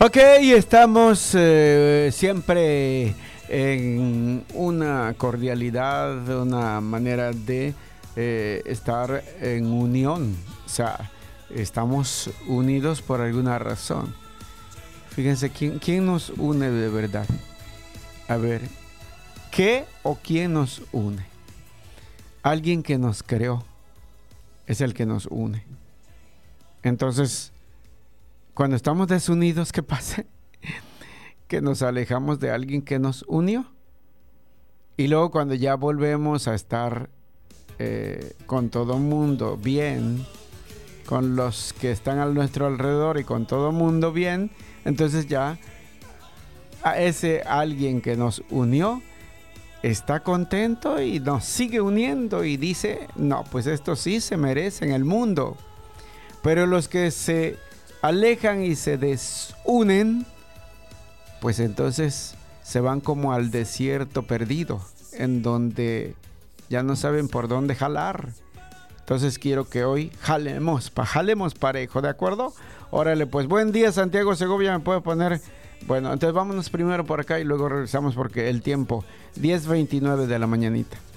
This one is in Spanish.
Ok, estamos siempre en una cordialidad, una manera de estar en unión. O sea, estamos unidos por alguna razón. Fíjense, ¿quién nos une de verdad? A ver, ¿qué o quién nos une? Alguien que nos creó es el que nos une. Entonces, cuando estamos desunidos, ¿qué pasa? Que nos alejamos de alguien que nos unió. Y luego cuando ya volvemos a estar con todo mundo bien, con los que están a nuestro alrededor y con todo mundo bien, entonces ya a ese alguien que nos unió está contento y nos sigue uniendo y dice, no, pues esto sí se merece en el mundo. Pero los que se alejan y se desunen, pues entonces se van como al desierto perdido, en donde ya no saben por dónde jalar. Entonces quiero que hoy jalemos parejo, ¿de acuerdo? Órale, pues buen día, Santiago Segovia, me puede poner... Bueno, entonces vámonos primero por acá y luego regresamos porque el tiempo, 10:29 de la mañanita.